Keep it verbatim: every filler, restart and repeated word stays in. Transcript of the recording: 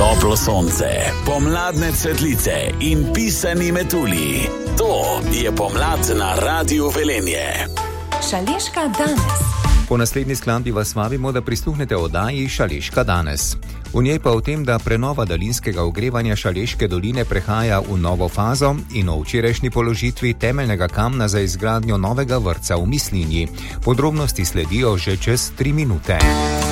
Toplo sonce, pomladne cvetlice in pisani metulji. To je pomlad na Radiu Velenje. Šaleška danes. Po naslednji skladbi vas vabimo, da prisluhnete oddaji Šaleška danes. V njej pa o tem, da prenova daljinskega ogrevanja Šaleške doline prehaja v novo fazo in o včerajšnji položitvi temeljnega kamna za izgradnjo novega vrtca v Mislinji. Podrobnosti sledijo že čez tri minute.